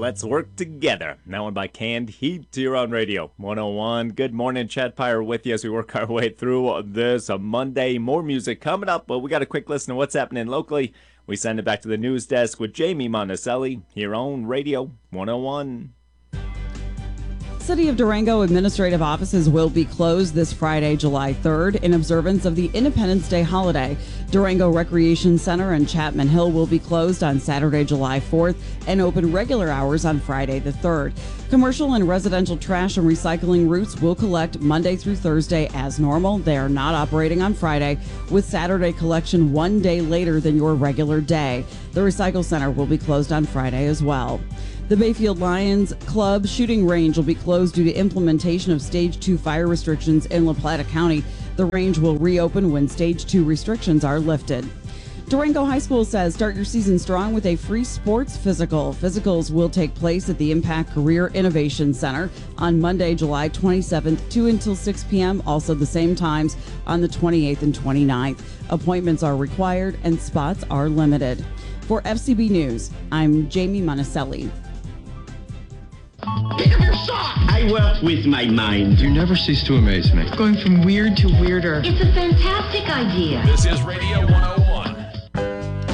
Let's Work Together. That one by Canned Heat here on Radio 101. Good morning, Chad Pyre with you as we work our way through this Monday. More music coming up, but we got a quick listen to what's happening locally. We send it back to the news desk with Jamie Monticelli here on Radio 101. City of Durango administrative offices will be closed this Friday, July 3rd, in observance of the Independence Day holiday. Durango Recreation Center and Chapman Hill will be closed on Saturday, July 4th, and open regular hours on Friday the 3rd. Commercial and residential trash and recycling routes will collect Monday through Thursday as normal. They are not operating on Friday, with Saturday collection one day later than your regular day. The Recycle Center will be closed on Friday as well. The Bayfield Lions Club shooting range will be closed due to implementation of Stage 2 fire restrictions in La Plata County. The range will reopen when Stage 2 restrictions are lifted. Durango High School says start your season strong with a free sports physical. Physicals will take place at the Impact Career Innovation Center on Monday, July 27th, 2 until 6 p.m., also the same times on the 28th and 29th. Appointments are required and spots are limited. For FCB News, I'm Jamie Monticelli. Pick up your sock! I work with my mind. You never cease to amaze me. Going from weird to weirder. It's a fantastic idea. This is Radio 101.